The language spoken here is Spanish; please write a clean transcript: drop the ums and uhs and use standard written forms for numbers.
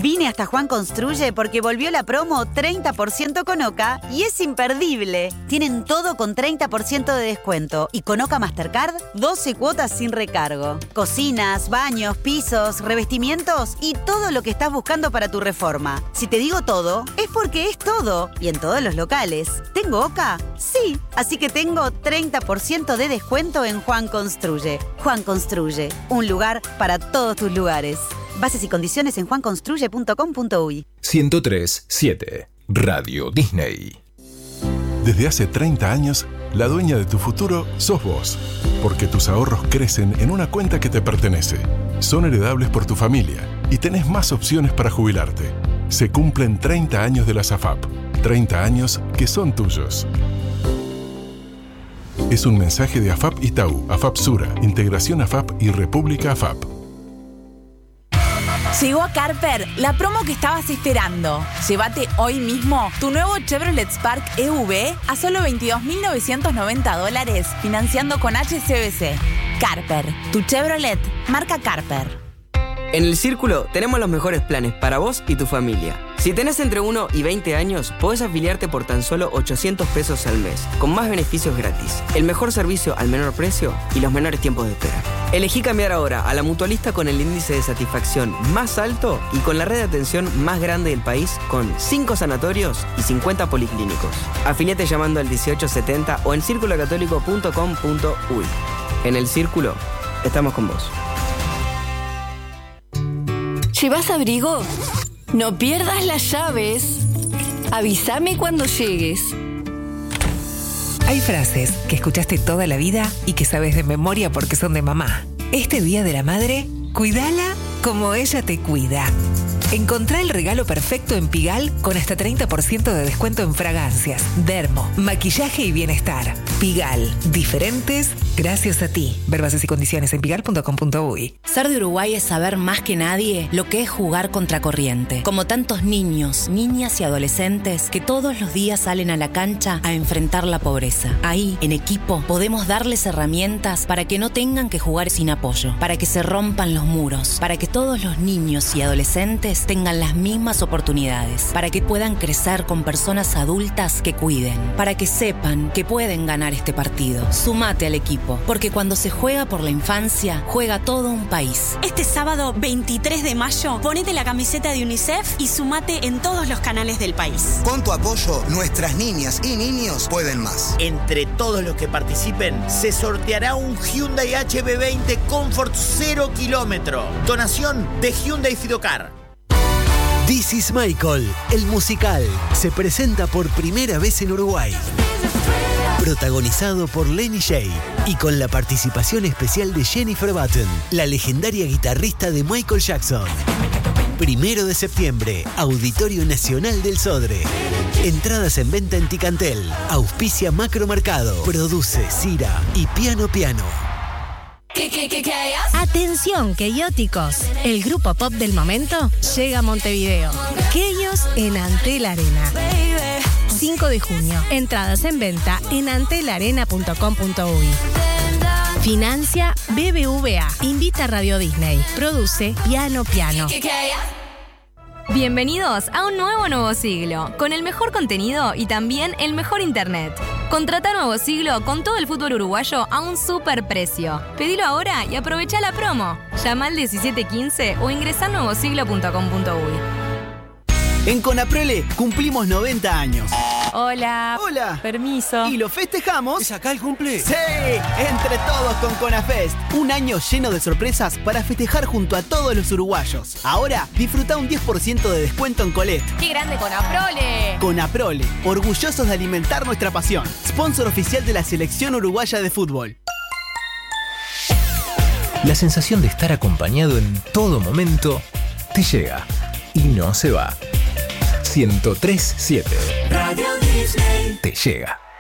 Vine hasta Juan Construye porque volvió la promo 30% con Oca y es imperdible. Tienen todo con 30% de descuento y con Oca Mastercard 12 cuotas sin recargo. Cocinas, baños, pisos, revestimientos y todo lo que estás buscando para tu reforma. Si te digo todo, es porque es todo y en todos los locales. ¿Tengo Oca? Sí, así que tengo 30% de descuento en Juan Construye. Juan Construye, un lugar para todos tus lugares. Bases y condiciones en juanconstruye.com.uy. 103.7 Radio Disney. Desde hace 30 años, la dueña de tu futuro sos vos. Porque tus ahorros crecen en una cuenta que te pertenece. Son heredables por tu familia y tenés más opciones para jubilarte. Se cumplen 30 años de las AFAP. 30 años que son tuyos. Es un mensaje de AFAP Itaú, AFAP Sura, Integración AFAP y República AFAP. Llegó a Carper la promo que estabas esperando. Llévate hoy mismo tu nuevo Chevrolet Spark EV a solo $22.990 financiando con HSBC. Carper, tu Chevrolet, marca Carper. En El Círculo tenemos los mejores planes para vos y tu familia. Si tenés entre 1 y 20 años, podés afiliarte por tan solo 800 pesos al mes, con más beneficios gratis, el mejor servicio al menor precio y los menores tiempos de espera. Elegí cambiar ahora a la mutualista con el índice de satisfacción más alto y con la red de atención más grande del país, con 5 sanatorios y 50 policlínicos. Afiliate llamando al 1870 o en circulocatólico.com.uy. En El Círculo, estamos con vos. ¿Llevas abrigo? No pierdas las llaves. Avísame cuando llegues. Hay frases que escuchaste toda la vida y que sabes de memoria porque son de mamá. Este Día de la Madre, cuídala como ella te cuida. Encontrá el regalo perfecto en Pigal con hasta 30% de descuento en fragancias, dermo, maquillaje y bienestar. Pigal, diferentes gracias a ti. Ver bases y condiciones en pigal.com.uy. Ser de Uruguay es saber más que nadie lo que es jugar contracorriente. Como tantos niños, niñas y adolescentes que todos los días salen a la cancha a enfrentar la pobreza. Ahí, en equipo, podemos darles herramientas para que no tengan que jugar sin apoyo, para que se rompan los muros, para que todos los niños y adolescentes tengan las mismas oportunidades, para que puedan crecer con personas adultas que cuiden, para que sepan que pueden ganar este partido. Sumate al equipo, porque cuando se juega por la infancia, juega todo un país. Este sábado 23 de mayo, ponete la camiseta de UNICEF y sumate en todos los canales del país. Con tu apoyo, nuestras niñas y niños pueden más. Entre todos los que participen, se sorteará un Hyundai HB20 Comfort 0 kilómetro. Donación de Hyundai Fidocar. This is Michael, el musical, se presenta por primera vez en Uruguay. Protagonizado por Lenny Jay y con la participación especial de Jennifer Button, la legendaria guitarrista de Michael Jackson. 1 de septiembre, Auditorio Nacional del Sodre. Entradas en venta en Ticantel. Auspicia Macromercado. Produce Cira y Piano Piano. Atención, queióticos. El grupo pop del momento llega a Montevideo. Queios en Antel Arena. 5 de junio. Entradas en venta en antelarena.com.uy. Financia BBVA. Invita a Radio Disney. Produce Piano Piano. Bienvenidos a un nuevo siglo, con el mejor contenido y también el mejor internet. Contrata Nuevo Siglo con todo el fútbol uruguayo a un super precio. Pedilo ahora y aprovecha la promo. Llama al 1715 o ingresa a nuevosiglo.com.uy. En Conaprole cumplimos 90 años. Hola. Hola. Permiso. Y lo festejamos. ¿Es acá el cumple? ¡Sí! Entre todos con Conafest. Un año lleno de sorpresas para festejar junto a todos los uruguayos. Ahora, disfruta un 10% de descuento en Colette. ¡Qué grande Conaprole! Conaprole, orgullosos de alimentar nuestra pasión. Sponsor oficial de la Selección Uruguaya de Fútbol. La sensación de estar acompañado en todo momento te llega y no se va. 103.7 Radio Disney te llega.